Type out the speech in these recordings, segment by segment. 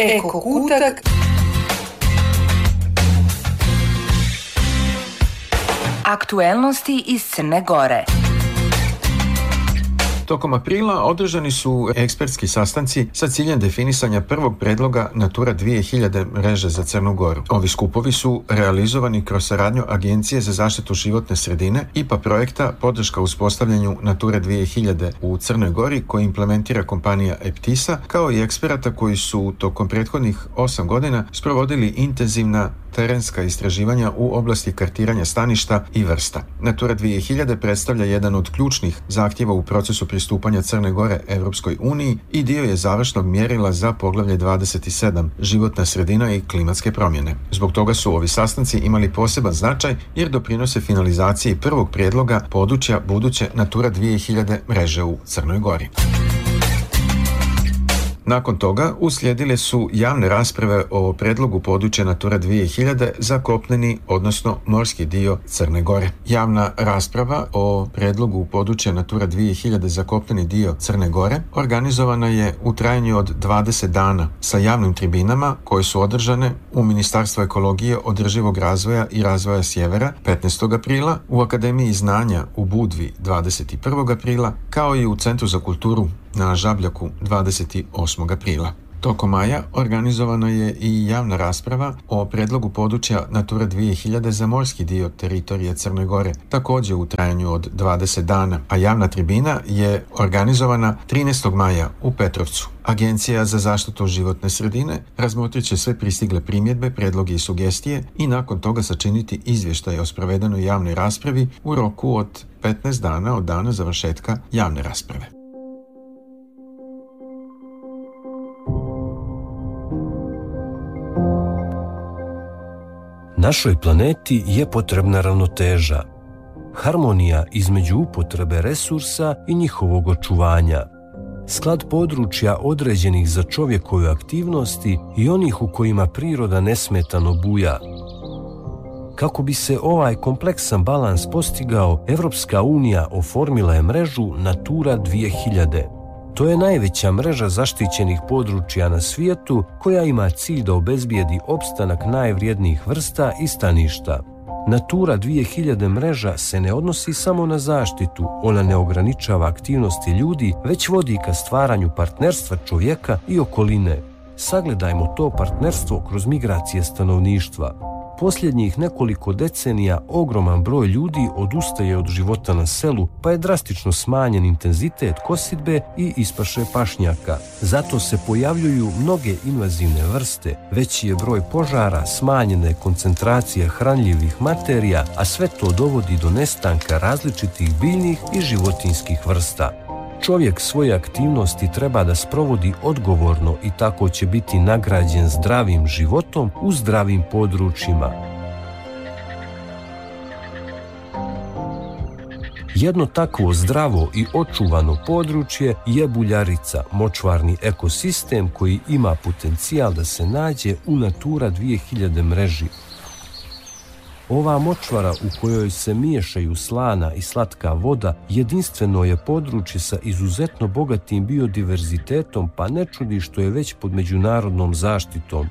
Eko kutak. Aktuelnosti iz Crne Gore. Tokom aprila održani su ekspertski sastanci sa ciljem definisanja prvog predloga Natura 2000 mreže za Crnu Goru. Ovi skupovi su realizovani kroz saradnju Agencije za zaštitu životne sredine IPA projekta podrška uspostavljanju Natura 2000 u Crnoj Gori koji implementira kompanija Eptisa, kao i eksperata koji su tokom prethodnih 8 godina sprovodili intenzivna terenska istraživanja u oblasti kartiranja staništa i vrsta. Natura 2000 predstavlja jedan od ključnih zahtjeva u procesu pristupanja Crne Gore Evropskoj uniji i dio je završnog mjerila za poglavlje 27 životna sredina i klimatske promjene. Zbog toga su ovi sastanci imali poseban značaj jer doprinose finalizaciji prvog prijedloga područja buduće Natura 2000 mreže u Crnoj Gori. Nakon toga uslijedile su javne rasprave o predlogu područja Natura 2000 za kopneni, odnosno morski dio Crne Gore. Javna rasprava o predlogu područja Natura 2000 za kopneni dio Crne Gore organizovana je u trajanju od 20 dana sa javnim tribinama koje su održane u Ministarstvu ekologije, održivog razvoja i razvoja sjevera 15. aprila, u Akademiji znanja u Budvi 21. aprila, kao i u Centru za kulturu na Žabljaku 28. aprila. Tokom maja organizovana je i javna rasprava o predlogu područja Natura 2000 za morski dio teritorije Crne Gore, također u trajanju od 20 dana, a javna tribina je organizovana 13. maja u Petrovcu. Agencija za zaštitu životne sredine razmotrit će sve pristigle primjedbe, predloge i sugestije i nakon toga sačiniti izvještaj o sprovedenoj javnoj raspravi u roku od 15 dana od dana završetka javne rasprave. Našoj planeti je potrebna ravnoteža, harmonija između upotrebe resursa i njihovog očuvanja, sklad područja određenih za čovjekove aktivnosti i onih u kojima priroda nesmetano buja. Kako bi se ovaj kompleksan balans postigao, Evropska unija oformila je mrežu Natura 2000. To je najveća mreža zaštićenih područja na svijetu koja ima cilj da obezbijedi opstanak najvrijednijih vrsta i staništa. Natura 2000 mreža se ne odnosi samo na zaštitu, ona ne ograničava aktivnosti ljudi, već vodi ka stvaranju partnerstva čovjeka i okoline. Sagledajmo to partnerstvo kroz migracije stanovništva. Posljednjih nekoliko decenija ogroman broj ljudi odustaje od života na selu, pa je drastično smanjen intenzitet kosidbe i ispaše pašnjaka. Zato se pojavljuju mnoge invazivne vrste, veći je broj požara, smanjene koncentracije hranljivih materija, a sve to dovodi do nestanka različitih biljnih i životinjskih vrsta. Čovjek svoje aktivnosti treba da sprovodi odgovorno i tako će biti nagrađen zdravim životom u zdravim područjima. Jedno takvo zdravo i očuvano područje je Buljarica, močvarni ekosistem koji ima potencijal da se nađe u Natura 2000 mreži. Ova močvara u kojoj se miješaju slana i slatka voda jedinstveno je područje sa izuzetno bogatim biodiverzitetom, pa ne čudi što je već pod međunarodnom zaštitom.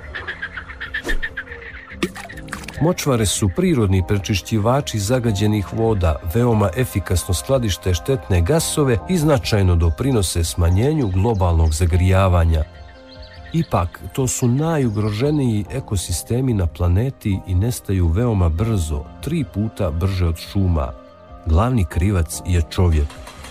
Močvare su prirodni prečišćivači zagađenih voda, veoma efikasno skladište štetne gasove i značajno doprinose smanjenju globalnog zagrijavanja. Ipak, to su najugroženiji ekosistemi na planeti i nestaju veoma brzo, 3 puta brže od šuma. Glavni krivac je čovjek.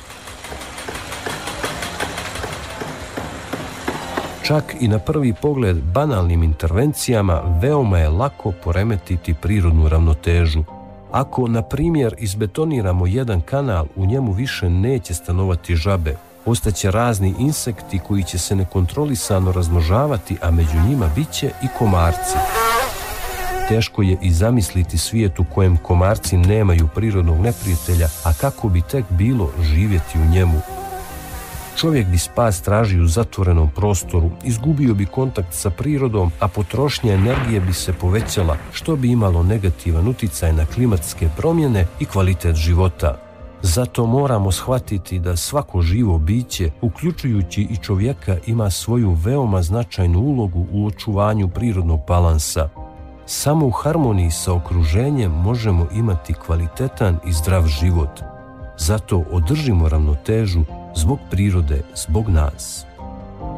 Čak i na prvi pogled banalnim intervencijama veoma je lako poremetiti prirodnu ravnotežu. Ako, na primjer, izbetoniramo jedan kanal, u njemu više neće stanovati žabe. Ostaće razni insekti koji će se nekontrolisano razmnožavati, a među njima biće i komarci. Teško je i zamisliti svijet u kojem komarci nemaju prirodnog neprijatelja, a kako bi tek bilo živjeti u njemu. Čovjek bi spas tražio u zatvorenom prostoru, izgubio bi kontakt sa prirodom, a potrošnja energije bi se povećala, što bi imalo negativan uticaj na klimatske promjene i kvalitet života. Zato moramo shvatiti da svako živo biće, uključujući i čovjeka, ima svoju veoma značajnu ulogu u očuvanju prirodnog balansa. Samo u harmoniji sa okruženjem možemo imati kvalitetan i zdrav život. Zato održimo ravnotežu zbog prirode, zbog nas.